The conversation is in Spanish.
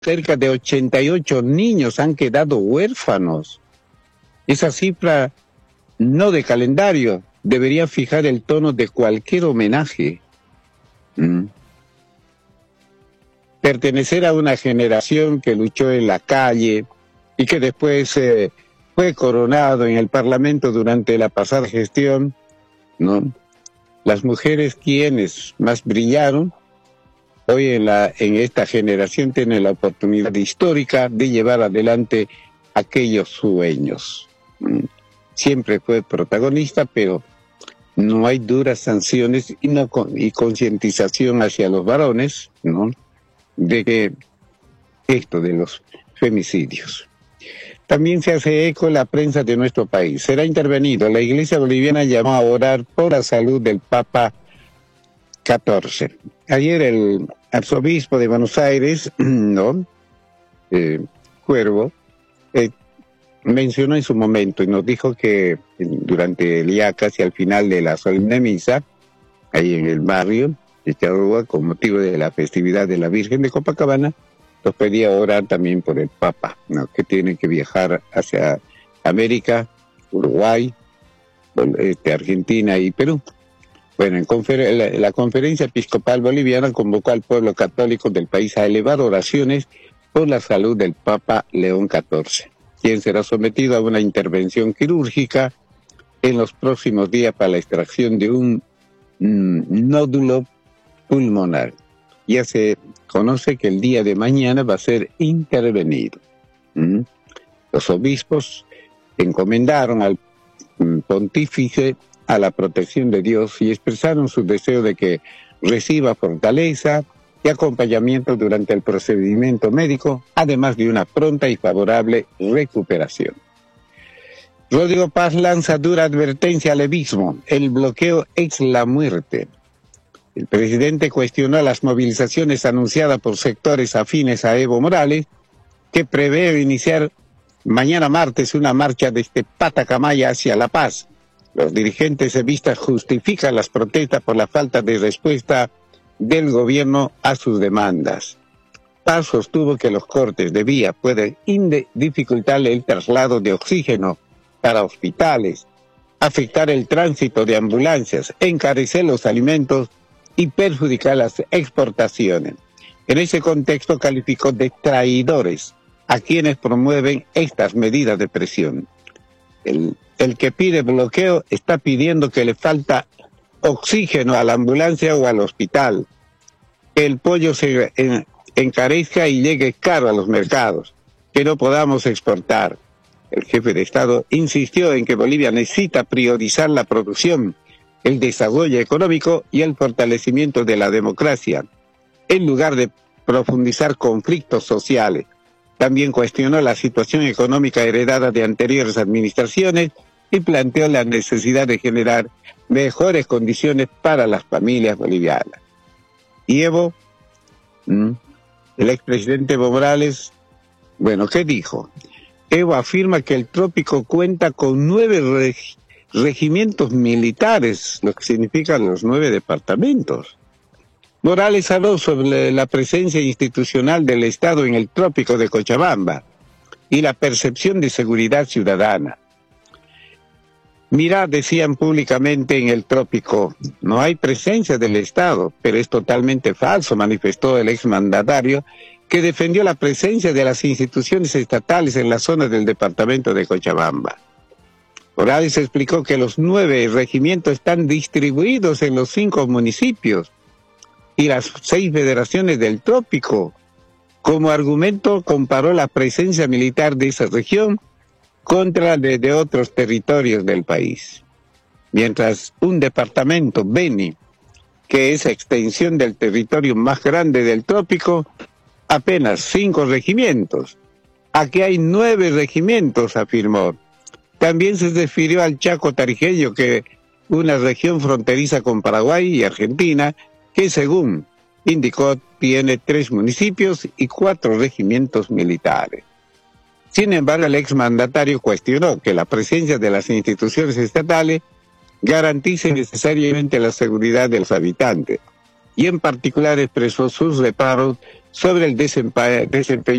cerca de 88 niños han quedado huérfanos. Esa cifra, no de calendario, debería fijar el tono de cualquier homenaje. Pertenecer a una generación que luchó en la calle y que después fue coronado en el Parlamento durante la pasada gestión, ¿no? Las mujeres quienes más brillaron, hoy en esta generación tienen la oportunidad histórica de llevar adelante aquellos sueños. Siempre fue protagonista, pero no hay duras sanciones y concientización hacia los varones, ¿no?, de que esto de los femicidios. También se hace eco en la prensa de nuestro país. Será intervenido. La Iglesia boliviana llamó a orar por la salud del Papa XIV. Ayer el arzobispo de Buenos Aires, ¿no?, Cuervo, mencionó en su momento y nos dijo que durante el día, casi al final de la solemne misa, ahí en el barrio de Charrúa, con motivo de la festividad de la Virgen de Copacabana, nos pedía orar también por el Papa, ¿no?, que tiene que viajar hacia América, Uruguay, Argentina y Perú. Bueno, la Conferencia Episcopal Boliviana convocó al pueblo católico del país a elevar oraciones por la salud del Papa León XIV, quien será sometido a una intervención quirúrgica en los próximos días para la extracción de un nódulo pulmonar. Ya se conoce que el día de mañana va a ser intervenido. Los obispos encomendaron al pontífice a la protección de Dios y expresaron su deseo de que reciba fortaleza y acompañamiento durante el procedimiento médico, además de una pronta y favorable recuperación. Rodrigo Paz lanza dura advertencia al levismo: el bloqueo es la muerte. El presidente cuestionó las movilizaciones anunciadas por sectores afines a Evo Morales, que prevé iniciar mañana martes una marcha desde Patacamaya hacia La Paz. Los dirigentes evistas justifican las protestas por la falta de respuesta del gobierno a sus demandas. Paz sostuvo que los cortes de vía pueden dificultar el traslado de oxígeno para hospitales, afectar el tránsito de ambulancias, encarecer los alimentos y perjudicar las exportaciones. En ese contexto calificó de traidores a quienes promueven estas medidas de presión. El que pide bloqueo está pidiendo que le falta oxígeno a la ambulancia o al hospital, que el pollo se encarezca y llegue caro a los mercados, que no podamos exportar. El jefe de Estado insistió en que Bolivia necesita priorizar la producción, el desarrollo económico y el fortalecimiento de la democracia, en lugar de profundizar conflictos sociales. También cuestionó la situación económica heredada de anteriores administraciones y planteó la necesidad de generar mejores condiciones para las familias bolivianas. Y Evo, el expresidente Evo Morales, bueno, ¿qué dijo? Evo afirma que el trópico cuenta con 9 regimientos militares, lo que significan los 9 departamentos. Morales habló sobre la presencia institucional del Estado en el trópico de Cochabamba y la percepción de seguridad ciudadana. Mira, decían públicamente en el trópico, no hay presencia del Estado, pero es totalmente falso, manifestó el exmandatario, que defendió la presencia de las instituciones estatales en la zona del departamento de Cochabamba. Morales explicó que los 9 regimientos están distribuidos en los 5 municipios y las 6 federaciones del trópico. Como argumento comparó la presencia militar de esa región contra la de otros territorios del país. Mientras un departamento, Beni, que es extensión del territorio más grande del trópico, apenas 5 regimientos. Aquí hay 9 regimientos, afirmó. También se refirió al Chaco Tarijeño, que una región fronteriza con Paraguay y Argentina, que según indicó tiene 3 municipios y 4 regimientos militares. Sin embargo, el exmandatario cuestionó que la presencia de las instituciones estatales garantice necesariamente la seguridad de los habitantes. y en particular expresó sus reparos sobre el desempeño